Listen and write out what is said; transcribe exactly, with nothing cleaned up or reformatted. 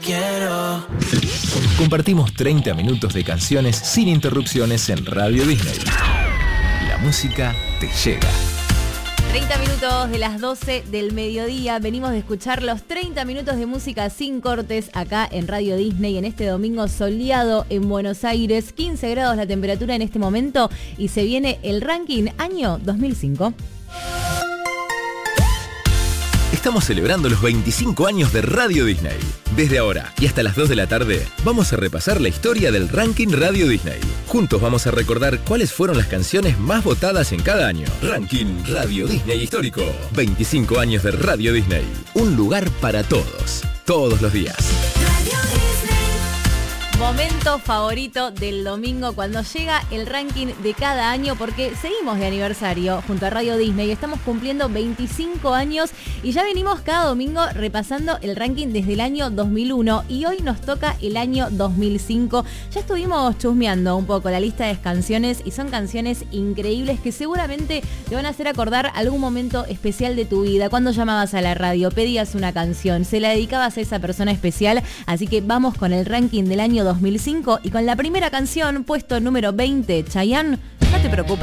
quiero. Compartimos treinta minutos de canciones sin interrupciones en Radio Disney. La música te llega. treinta minutos de las doce del mediodía. Venimos de escuchar los treinta minutos de música sin cortes acá en Radio Disney en este domingo soleado en Buenos Aires. quince grados la temperatura en este momento y se viene el ranking año dos mil cinco. Estamos celebrando los veinticinco años de Radio Disney. Desde ahora y hasta las dos de la tarde, vamos a repasar la historia del ranking Radio Disney. Juntos vamos a recordar cuáles fueron las canciones más votadas en cada año. Ranking Radio Disney Histórico. veinticinco años de Radio Disney. Un lugar para todos. Todos los días. Momento favorito del domingo cuando llega el ranking de cada año, porque seguimos de aniversario junto a Radio Disney. Estamos cumpliendo veinticinco años y ya venimos cada domingo repasando el ranking desde el año dos mil uno y hoy nos toca el año dos mil cinco. Ya estuvimos chusmeando un poco la lista de canciones y son canciones increíbles que seguramente te van a hacer acordar algún momento especial de tu vida. Cuando llamabas a la radio, pedías una canción, se la dedicabas a esa persona especial. Así que vamos con el ranking del año dos mil cinco y con la primera canción, puesto número veinte, Chayanne, No te preocupes.